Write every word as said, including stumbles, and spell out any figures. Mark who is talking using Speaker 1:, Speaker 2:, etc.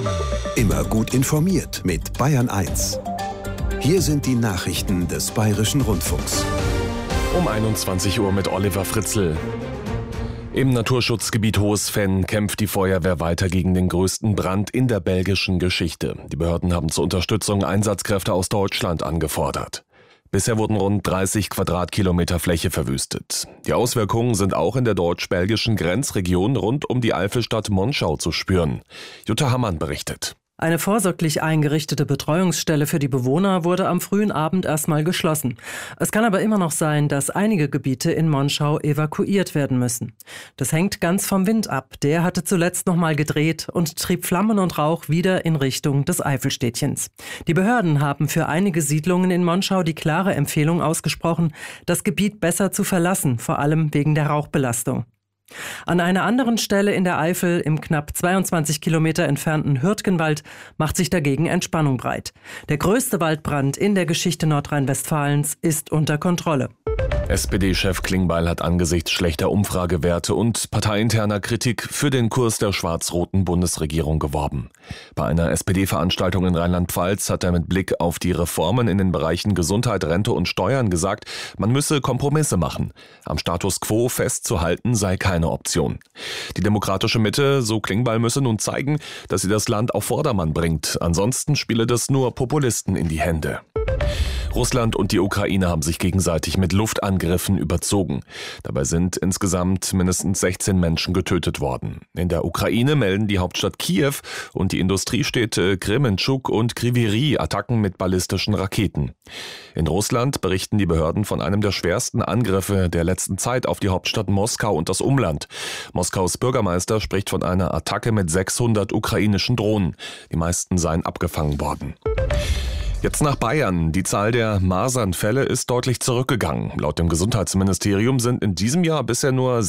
Speaker 1: Immer gut informiert mit Bayern eins. Hier sind die Nachrichten des Bayerischen Rundfunks.
Speaker 2: Um einundzwanzig Uhr mit Oliver Fritzl. Im Naturschutzgebiet Hohes-Venn kämpft die Feuerwehr weiter gegen den größten Brand in der belgischen Geschichte. Die Behörden haben zur Unterstützung Einsatzkräfte aus Deutschland angefordert. Bisher wurden rund dreißig Quadratkilometer Fläche verwüstet. Die Auswirkungen sind auch in der deutsch-belgischen Grenzregion rund um die Eifelstadt Monschau zu spüren. Jutta Hammann berichtet.
Speaker 3: Eine vorsorglich eingerichtete Betreuungsstelle für die Bewohner wurde am frühen Abend erstmal geschlossen. Es kann aber immer noch sein, dass einige Gebiete in Monschau evakuiert werden müssen. Das hängt ganz vom Wind ab. Der hatte zuletzt nochmal gedreht und trieb Flammen und Rauch wieder in Richtung des Eifelstädtchens. Die Behörden haben für einige Siedlungen in Monschau die klare Empfehlung ausgesprochen, das Gebiet besser zu verlassen, vor allem wegen der Rauchbelastung. An einer anderen Stelle in der Eifel, im knapp zweiundzwanzig Kilometer entfernten Hürtgenwald, macht sich dagegen Entspannung breit. Der größte Waldbrand in der Geschichte Nordrhein-Westfalens ist unter Kontrolle.
Speaker 2: S P D-Chef Klingbeil hat angesichts schlechter Umfragewerte und parteiinterner Kritik für den Kurs der schwarz-roten Bundesregierung geworben. Bei einer S P D-Veranstaltung in Rheinland-Pfalz hat er mit Blick auf die Reformen in den Bereichen Gesundheit, Rente und Steuern gesagt, man müsse Kompromisse machen. Am Status quo festzuhalten sei keine Option. Die demokratische Mitte, so Klingbeil, müsse nun zeigen, dass sie das Land auf Vordermann bringt. Ansonsten spiele das nur Populisten in die Hände. Russland und die Ukraine haben sich gegenseitig mit Luftangriffen überzogen. Dabei sind insgesamt mindestens sechzehn Menschen getötet worden. In der Ukraine melden die Hauptstadt Kiew und die Industriestädte Krementschuk und Kryvyi Rih Attacken mit ballistischen Raketen. In Russland berichten die Behörden von einem der schwersten Angriffe der letzten Zeit auf die Hauptstadt Moskau und das Umland. Moskaus Bürgermeister spricht von einer Attacke mit sechshundert ukrainischen Drohnen. Die meisten seien abgefangen worden. Jetzt nach Bayern. Die Zahl der Masernfälle ist deutlich zurückgegangen. Laut dem Gesundheitsministerium sind in diesem Jahr bisher nur